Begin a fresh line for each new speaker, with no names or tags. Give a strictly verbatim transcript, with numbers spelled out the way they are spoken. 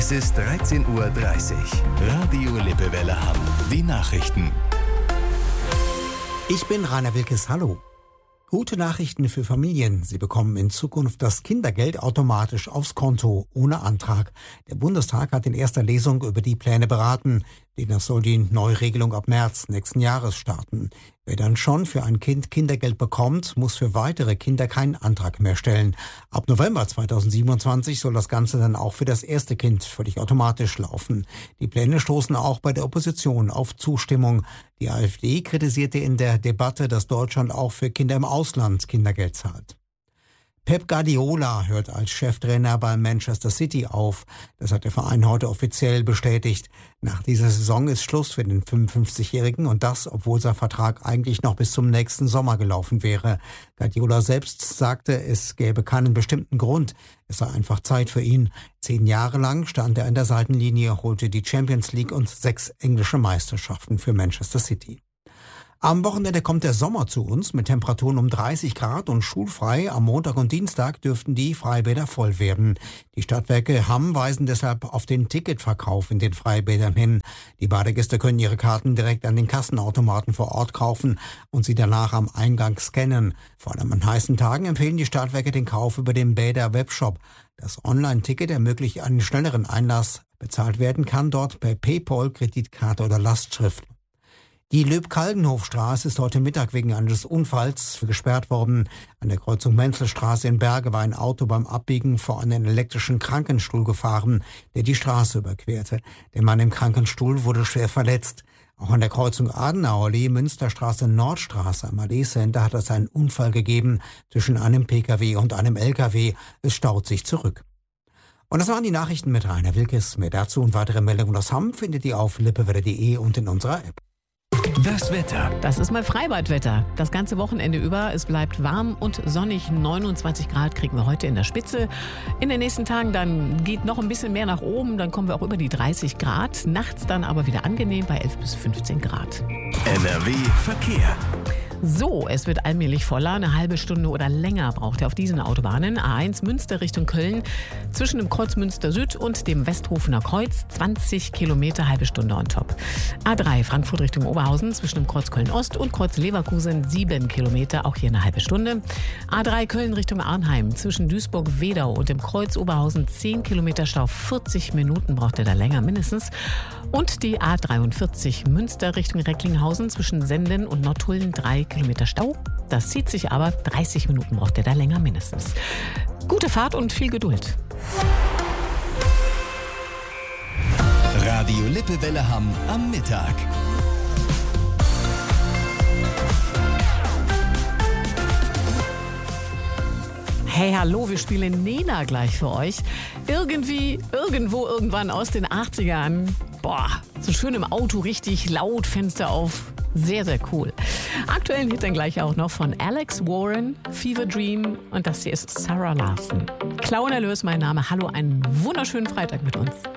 Es ist dreizehn Uhr dreißig. Radio Lippewelle Hamm. Die Nachrichten.
Ich bin Rainer Wilkes. Hallo. Gute Nachrichten für Familien. Sie bekommen in Zukunft das Kindergeld automatisch aufs Konto, ohne Antrag. Der Bundestag hat in erster Lesung über die Pläne beraten. Demnach soll die Neuregelung ab März nächsten Jahres starten. Wer dann schon für ein Kind Kindergeld bekommt, muss für weitere Kinder keinen Antrag mehr stellen. Ab November zweitausendsiebenundzwanzig soll das Ganze dann auch für das erste Kind völlig automatisch laufen. Die Pläne stoßen auch bei der Opposition auf Zustimmung. Die AfD kritisierte in der Debatte, dass Deutschland auch für Kinder im Ausland Kindergeld zahlt. Pep Guardiola hört als Cheftrainer bei Manchester City auf. Das hat der Verein heute offiziell bestätigt. Nach dieser Saison ist Schluss für den fünfundfünfzigjährigen und das, obwohl sein Vertrag eigentlich noch bis zum nächsten Sommer gelaufen wäre. Guardiola selbst sagte, es gäbe keinen bestimmten Grund. Es sei einfach Zeit für ihn. Zehn Jahre lang stand er an der Seitenlinie, holte die Champions League und sechs englische Meisterschaften für Manchester City. Am Wochenende kommt der Sommer zu uns mit Temperaturen um dreißig Grad und schulfrei. Am Montag und Dienstag dürften die Freibäder voll werden. Die Stadtwerke Hamm weisen deshalb auf den Ticketverkauf in den Freibädern hin. Die Badegäste können ihre Karten direkt an den Kassenautomaten vor Ort kaufen und sie danach am Eingang scannen. Vor allem an heißen Tagen empfehlen die Stadtwerke den Kauf über den Bäder-Webshop. Das Online-Ticket ermöglicht einen schnelleren Einlass. Bezahlt werden kann dort per PayPal, Kreditkarte oder Lastschrift. Die Löb-Kalgenhof-Straße ist heute Mittag wegen eines Unfalls gesperrt worden. An der Kreuzung Menzelstraße in Berge war ein Auto beim Abbiegen vor einen elektrischen Krankenstuhl gefahren, der die Straße überquerte. Der Mann im Krankenstuhl wurde schwer verletzt. Auch an der Kreuzung Adenauerallee, Münsterstraße, Nordstraße am Allee-Center hat es einen Unfall gegeben zwischen einem Pkw und einem Lkw. Es staut sich zurück. Und das waren die Nachrichten mit Rainer Wilkes. Mehr dazu und weitere Meldungen aus Hamm findet ihr auf lippewelle punkt de und in unserer App.
Das Wetter.
Das ist mal Freibadwetter. Das ganze Wochenende über. Es bleibt warm und sonnig. neunundzwanzig Grad kriegen wir heute in der Spitze. In den nächsten Tagen dann geht noch ein bisschen mehr nach oben. Dann kommen wir auch über die dreißig Grad. Nachts dann aber wieder angenehm bei elf bis fünfzehn Grad.
N R W Verkehr.
So, es wird allmählich voller. Eine halbe Stunde oder länger braucht ihr auf diesen Autobahnen. A eins Münster Richtung Köln. Zwischen dem Kreuz Münster Süd und dem Westhofener Kreuz. zwanzig Kilometer, halbe Stunde on top. A drei Frankfurt Richtung Oberhausen. Zwischen dem Kreuz Köln Ost und Kreuz Leverkusen. sieben Kilometer, auch hier eine halbe Stunde. A drei Köln Richtung Arnheim. Zwischen Duisburg-Wedau und dem Kreuz Oberhausen. zehn Kilometer Stau. vierzig Minuten braucht ihr da länger mindestens. Und die A dreiundvierzig Münster Richtung Recklinghausen. Zwischen Senden und Nottuln. drei Kilometer Stau. Das zieht sich aber. dreißig Minuten braucht ihr da länger mindestens. Gute Fahrt und viel Geduld.
Radio Lippewelle Hamm am Mittag.
Hey, hallo, wir spielen Nena gleich für euch. Irgendwie, irgendwo, irgendwann aus den achtzigern. Boah, so schön im Auto, richtig laut, Fenster auf. Sehr, sehr cool. Aktuellen Hit dann gleich auch noch von Alex Warren, Fever Dream und das hier ist Sarah Larson. Claudia Löß, mein Name. Hallo, einen wunderschönen Freitag mit uns.